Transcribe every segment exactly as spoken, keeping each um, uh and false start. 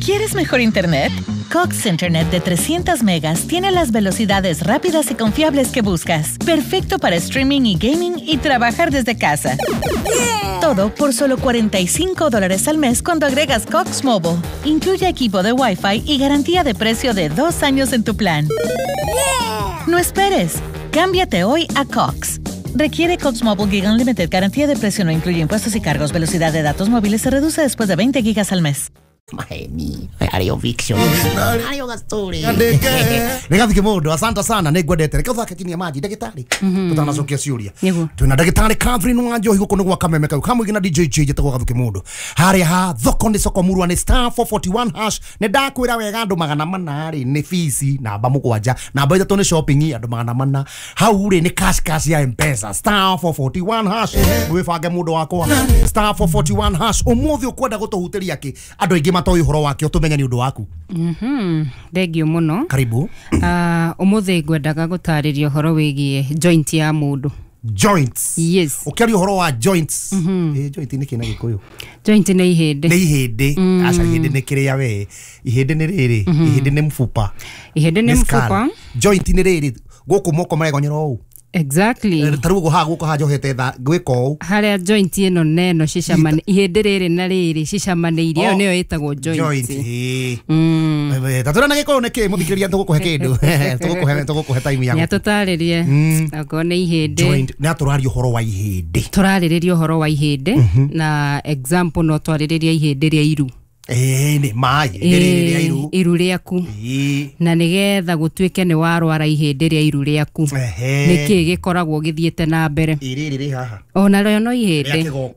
¿Quieres mejor internet? Cox Internet de trescientas megas tiene las velocidades rápidas y confiables que buscas. Perfecto para streaming y gaming y trabajar desde casa. Yeah. Todo por solo cuarenta y cinco dólares al mes cuando agregas Cox Mobile. Incluye equipo de Wi-Fi y garantía de precio de dos años en tu plan. Yeah. No esperes. Cámbiate hoy a Cox. Requiere Cox Mobile Gig Unlimited. Garantía de precio no incluye impuestos y cargos. Velocidad de datos móviles se reduce después de veinte gigas al mes. Mae mi, ario fiction. Ario gastori. Nĩgathike mũndũ, asante sana, nĩngwendete. Reke ũthake chini ya maji, ndagĩtarĩ. Tũtanacokia ciũria. Twĩna ndagĩtarĩ Catherine Wanjohi gũkũ nĩ gwa Kameme kau. Kamũingĩ na D J J njĩtagwo Gathike mũndũ. Harĩa ha thoko nĩ soko murwa nĩ star four forty-one hash. Nĩ ndakwĩra wega andũ magana mana rĩ nĩ fees namba mũgwanja. Namba ithatũ nĩ shopping andũ magana mana. Hau rĩ nĩ cash cash ya M-Pesa star four forty-one hash. Gwĩbange mũndũ wakwa. Star four forty-one hash. Ũmũthĩ ũkwenda gũtũhutĩria kĩ? Andũ aingĩ matoi horo wake ũtũmenya nĩ ũndũ waku. Mhm. Thengio mũno. Karibu. Ah, ũmũthĩ ngwendaga gũtarĩria ũhoro wĩgiĩ joint ya mũndũ. Joints. Yes. Ũkĩaria ũhoro wa joints. Eh, joint nĩ kĩna Gĩkũyũ. Joint nĩ ihĩndĩ. Nĩ ihĩndĩ. Aca ihĩndĩ nĩ kĩrĩa we. Ihĩndĩ nĩ rĩrĩ. Ihĩndĩ nĩ mfupa. Ihĩndĩ nĩ mfupa. Joint nĩ rĩrĩ. Gũkũ moko maregonyera ũũ. Exactly. Tarugo guko ha guko ha johete tha gwiko haria joint ino neno cicamane ihindi riri na riri cicamaneirie iyo niyo itagwo joint. Joint. Mm. Tatura na giko neke muthikiria tugukuhe kindu. Tugukuhe tugukuhe time yaku. Ya tutaririe. Ago ni ihindi. Joint na turario horo wa ihindi. Turaririe horo wa ihindi na example no twaririe ihindi ria iru. Eh ni mai ihindi ria iru. Iru riaku. Na nigetha gutuike ni warwara ihindi ria iru riaku. Niki gikoragwo githiete na mbere. Iri riri haha. Ona ryo no ihindi.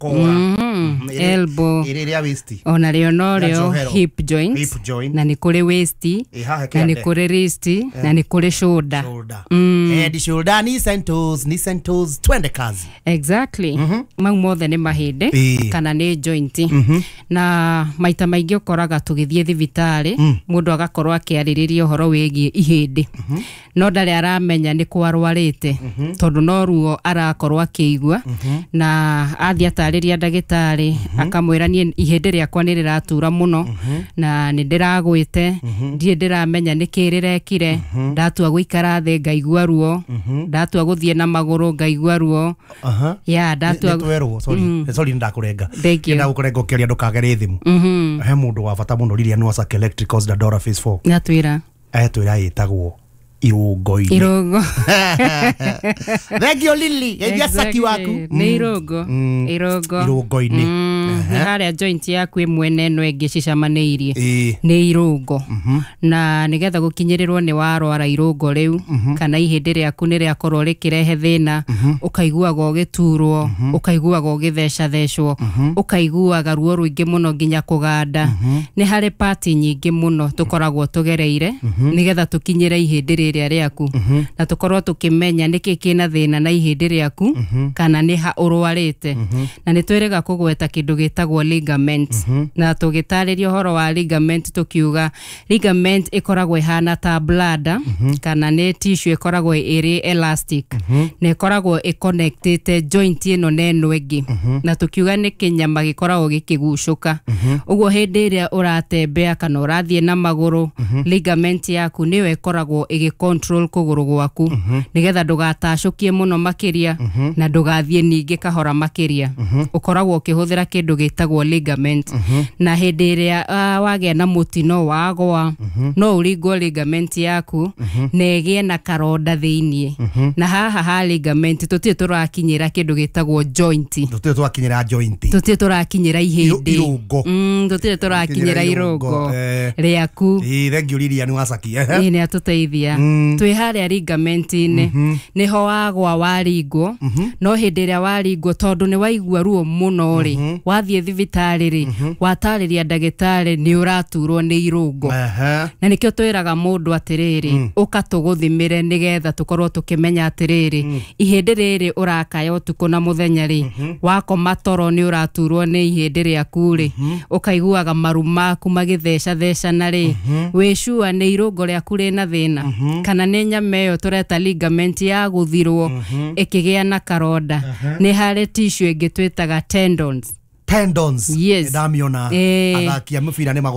Elbow. Iri ria waist. Ona ryo no ryo hip joint. Hip joint. Na ni kuri waist. Na ni kuri wrist. Na ni kuri shoulder. Shoulder. Head, shoulder, knees and toes, knees and toes, twende kazi. Exactly. Mau mothe ni mahindi kana ni joint. Na maita maingĩ ũkoraga tũgĩthiĩ thibitarĩ mũndũ agakorwo akĩarĩrĩria ũhoro wĩgiĩ ihĩndĩ no ndarĩ aramenya nĩ kwarwarĩte tondũ no ruo arakorwo akĩigua na athiĩ atarĩria ndagĩtarĩ akamwĩra niĩ ihĩndĩ rĩakwa nĩ rĩratura mũno na nĩ ndĩragwĩte ndirĩ ndĩramenya nĩkĩ rĩrekire ndatua gũikara thĩ ngaigua ruo ndatua gũthiĩ na magũrũ ngaigua ruo ya ndatua sorry sorry ndakũrenga ndĩna gũkũrenga ũkĩaria ndũkagere thimũ he mũndũ wa bata mũno Lilian Wasake Electricals Dadora Phase four natwĩra etwĩra ĩtagwo irungo-inĩ irungo thengio Lili ya saki waku nĩ irungo irungo irungo-inĩ harĩa joint yaku ĩmwe na ĩno ĩngĩ cicamanĩirie nĩ irungo na nĩgetha gũkinyĩrĩrwo nĩ warwara irungo rĩu kana ihĩndĩ rĩaku nĩ rĩakorwo rĩkĩrehe thĩna ũkaiguaga ũgĩturwo ũkaiguaga ũgĩtheca thecwo ũkaiguaga ruo rũingĩ mũno nginya kũganda nĩ harĩ part nyingĩ mũno tũkoragwo tũgereire nĩgetha tũkinyĩre ihĩndĩ rĩrĩa rĩaku na tũkorwo tũkĩmenya nĩkĩ kĩna thĩna na ihĩndĩ rĩaku kana nĩ ha ũrwarĩte na nĩ twĩrĩga kũgweta kĩndũ gĩtagwo ligament na tũgĩtarĩria ũhoro wa ligament tũkiuga ligament ĩkoragwo ĩhana ta bladder kana nĩ tissue ĩkoragwo ĩrĩ elastic na ĩkoragwo ĩconnectĩte joint ĩno na ĩno ĩngĩ na tũkiuga nĩ kĩnyama gĩkoragwo gĩkĩgucũka ũguo hĩndĩ ĩrĩa ũratembea kana ũrathiĩ na magũrũ ligament yaku nĩyo ĩkoragwo ĩgĩcontrol kũgũrũ gwaku nĩgetha ndũgatacũkie mũno makĩria na ndũgathiĩ ningĩ kahora makĩria ũkoragwo ũkĩhũthĩra kĩndũ gĩtagwo ligament na hĩndĩ ĩrĩa wagĩa na mũtino wagwa no ũringwo ligament yaku na ĩgĩe na karonda thĩiniĩ na haha ha ligament tũtirĩ tũrakinyĩra kĩndũ gĩtagwo joint tũtirĩ tũrakinyĩra joint tũtirĩ tũrakinyĩra ihĩndĩ irungo tũtirĩ tũrakinyĩra irungo rĩaku thengio Lilian Wasake nĩ atũteithia twĩ harĩa ligament-inĩ niho wagwa waringwo no hĩndĩ ĩrĩa waringwo tondũ nĩ waigua ruo mũno rĩ wathiĩ thibitarĩ rĩ watarĩria ndagĩtarĩ nĩ ũraturwo nĩ irungo na nĩkĩo twĩraga mũndũ atĩrĩrĩ ũka tũgũthimĩre nĩgetha tũkorwo tũkĩmenya atĩrĩrĩ ihĩndĩ rĩrĩ ũrakaya ũtukũ na mũthenya rĩ wakoma toro nĩ ũraturwo nĩ ihĩndĩ rĩaku rĩ ũkaiguaga maru maku magĩtheca thecana rĩ wĩcua nĩ irungo rĩaku rĩna thĩna kana nĩ nyama ĩyo tũreta ligament ya gũthirwo ĩkĩgĩa na karonda nĩ harĩ tissue ĩngĩ twĩtaga tendons tendons yes ndamiona athaki a mũbira nĩ